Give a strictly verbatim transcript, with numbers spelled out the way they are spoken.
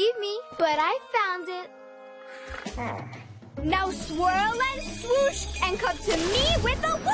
believe me, but I found it. Now swirl and swoosh and come to me with a whoosh!